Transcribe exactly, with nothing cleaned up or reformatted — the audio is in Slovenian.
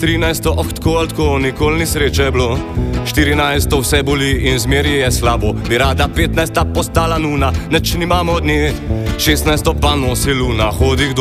trinajsto, oh, tako ali tako, nikoli ni sreče bilo. štirinajsto, vse boli in zmeri je slabo. Bi rada petnajsta postala nuna, neč nimamo od nje. šestnajsto pa nosi luna, hodi k